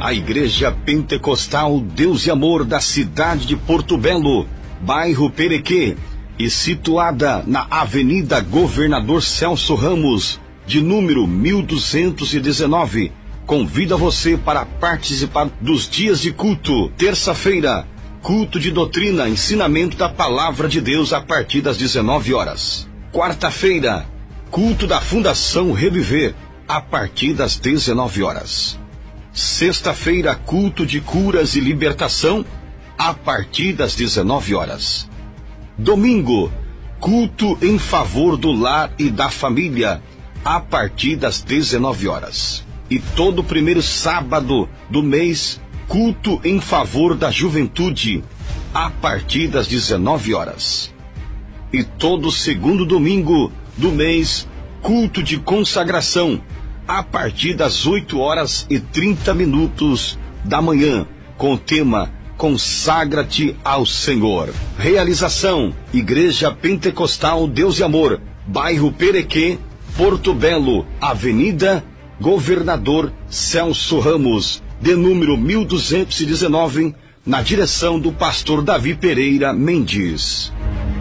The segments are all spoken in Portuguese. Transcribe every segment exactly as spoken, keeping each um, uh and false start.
A Igreja Pentecostal Deus e Amor da cidade de Porto Belo, bairro Perequê, e situada na Avenida Governador Celso Ramos, de número mil duzentos e dezenove, convida você para participar dos dias de culto. Terça-feira, culto de doutrina, ensinamento da Palavra de Deus a partir das dezenove horas. Quarta-feira, culto da Fundação Reviver, a partir das dezenove horas. Sexta-feira, culto de curas e libertação, a partir das dezenove horas. Domingo, culto em favor do lar e da família, a partir das dezenove horas. E todo primeiro sábado do mês, culto em favor da juventude, a partir das dezenove horas. E todo segundo domingo do mês, culto de consagração, a partir das oito horas e trinta minutos da manhã, com o tema Consagra-te ao Senhor. Realização: Igreja Pentecostal Deus e Amor, bairro Perequê, Porto Belo, Avenida Governador Celso Ramos, de número mil duzentos e dezenove, na direção do pastor Davi Pereira Mendes.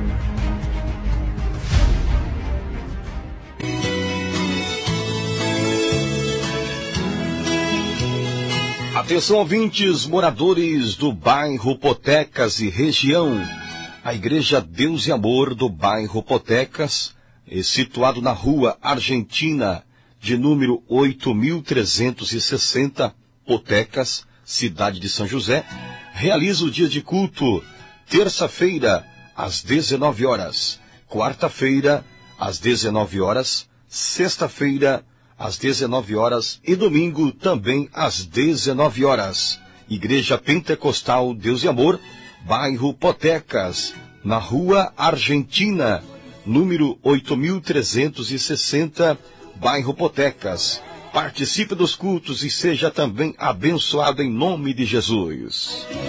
Atenção, ouvintes, moradores do bairro Potecas e região. A Igreja Deus e Amor do bairro Potecas, é situado na rua Argentina, de número oito mil trezentos e sessenta, Potecas, cidade de São José, realiza o dia de culto, terça-feira, às dezenove horas, quarta-feira, às dezenove horas, sexta-feira, às dezenove horas e domingo também às dezenove horas. Igreja Pentecostal Deus e Amor, bairro Potecas, na rua Argentina, número oito mil trezentos e sessenta, bairro Potecas. Participe dos cultos e seja também abençoado em nome de Jesus.